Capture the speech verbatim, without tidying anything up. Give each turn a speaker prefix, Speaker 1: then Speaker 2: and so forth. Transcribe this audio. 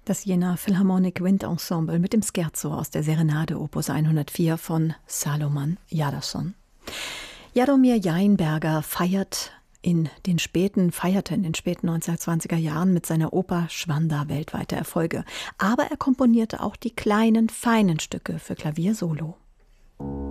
Speaker 1: Das Jena Philharmonic Wind Ensemble mit dem Scherzo aus der Serenade Opus hundertvier von Salomon Jadassohn. Jaromir Jeinberger feiert in den späten, feierte in den späten neunzehnhundertzwanziger Jahren mit seiner Oper Schwanda weltweite Erfolge. Aber er komponierte auch die kleinen, feinen Stücke für Klavier solo.